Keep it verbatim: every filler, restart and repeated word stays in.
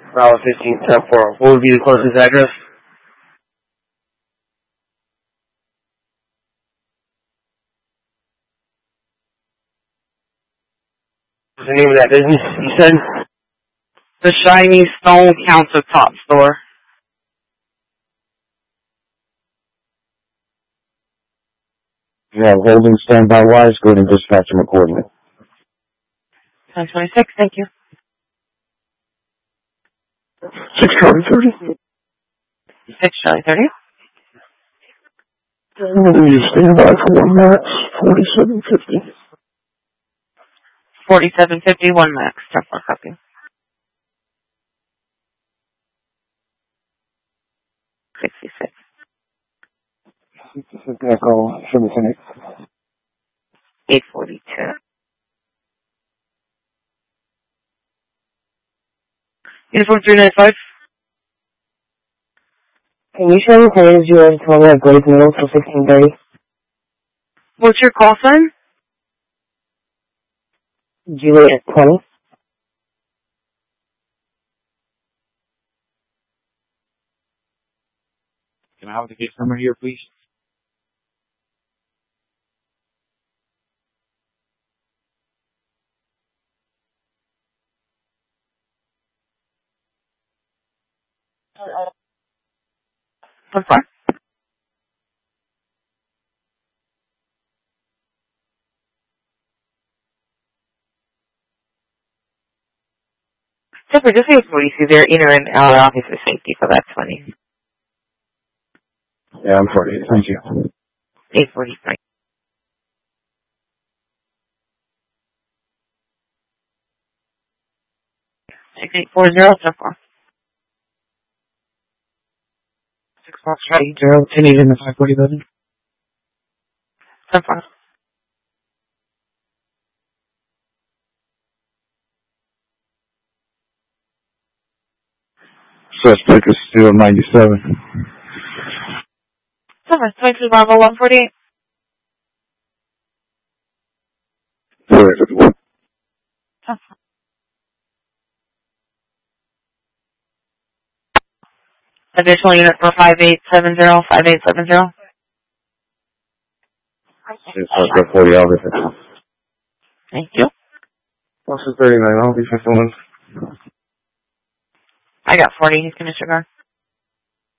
Bravo fifteen ten four. What would be the closest address? What's the name of that business, you said? The Shiny Stone Countertop Store. You have holding standby wise, go ahead and dispatch them accordingly. ten twenty-six, thank you. six Charlie thirty. six Charlie thirty. You stand by for one max, forty-seven fifty. forty-seven fifty, one max. ten four copy. sixty-six. Echo, Sugar Phoenix. eight forty-two. Uniform three ninety-five. Can you show me planes you are told at Glades Middle till sixteen thirty? What's your call sign? Juliet twenty. Can I have the case number here, please? One four. Super, just say police either in or in our office for safety for that twenty. Yeah, I'm forty-eight, thank you. eight forty-three. six eight four zero, ten four. Six Fox eight zero ten eight in the five forty building. ten four. Suspect is still ninety-seven. Super, twenty-two Bravo one forty-eight. fifty-one. ten four. Additional unit for five eight seven zero, five eight seven zero. Suspect forty, officer. Thank you. Officer thirty-nine, I'll be fifty-one. I got forty, you can disregard.